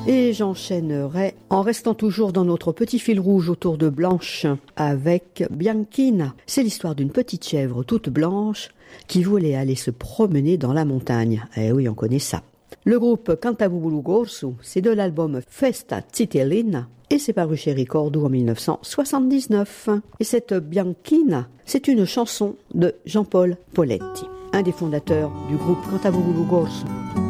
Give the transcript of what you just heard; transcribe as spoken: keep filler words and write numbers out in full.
Et j'enchaînerai en restant toujours dans notre petit fil rouge autour de Blanche avec Bianchina. C'est l'histoire d'une petite chèvre toute blanche qui voulait aller se promener dans la montagne. Eh oui, on connaît ça. Le groupe Cantabubulu Gorsu, c'est de l'album Festa Cittadina et c'est paru chez Ricordo en dix-neuf cent soixante-dix-neuf. Et cette Bianchina, c'est une chanson de Jean-Paul Poletti, un des fondateurs du groupe Cantabubulu Gorsu.